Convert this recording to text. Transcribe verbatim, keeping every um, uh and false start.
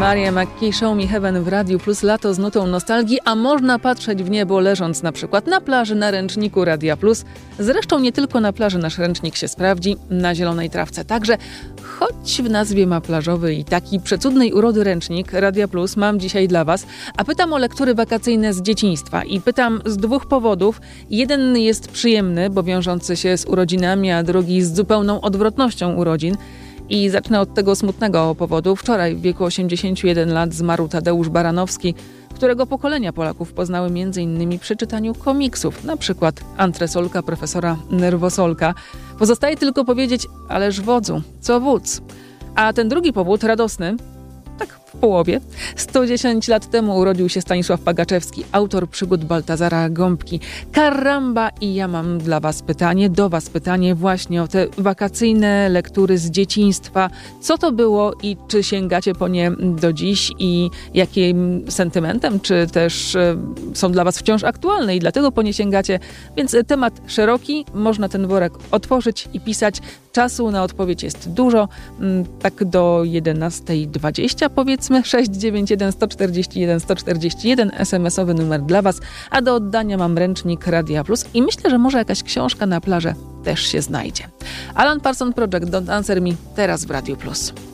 Maria McKee, Show Me Heaven w Radiu Plus, lato z nutą nostalgii, a można patrzeć w niebo leżąc na przykład na plaży, na ręczniku Radia Plus. Zresztą nie tylko na plaży nasz ręcznik się sprawdzi, na zielonej trawce także. Choć w nazwie ma plażowy i taki przecudnej urody ręcznik Radia Plus mam dzisiaj dla Was, a pytam o lektury wakacyjne z dzieciństwa i pytam z dwóch powodów. Jeden jest przyjemny, bo wiążący się z urodzinami, a drugi z zupełną odwrotnością urodzin. I zacznę od tego smutnego powodu. Wczoraj w wieku osiemdziesięciu jeden lat zmarł Tadeusz Baranowski, którego pokolenia Polaków poznały między innymi przy czytaniu komiksów, na przykład Antresolka profesora Nerwosolka. Pozostaje tylko powiedzieć, ależ wodzu, co wódz. A ten drugi powód, radosny, tak w połowie. sto dziesięć lat temu urodził się Stanisław Pagaczewski, autor przygód Baltazara Gąbki. Karamba! I ja mam dla was pytanie, do was pytanie właśnie o te wakacyjne lektury z dzieciństwa. Co to było i czy sięgacie po nie do dziś i jakim sentymentem, czy też e, są dla was wciąż aktualne i dlatego po nie sięgacie. Więc temat szeroki, można ten worek otworzyć i pisać. Czasu na odpowiedź jest dużo, tak do jedenastej dwadzieścia powiedzmy, sześć dziewięć jeden sto czterdzieści jeden sto czterdzieści jeden, es em esowy numer dla was, a do oddania mam ręcznik Radia Plus i myślę, że może jakaś książka na plażę też się znajdzie. Alan Parsons Project, Don't Answer Me, teraz w Radiu Plus.